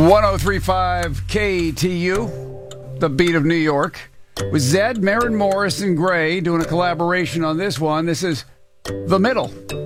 1035 KTU, the beat of New York, with Zed, Maren Morris, and Gray doing a collaboration on this one. This is The Middle.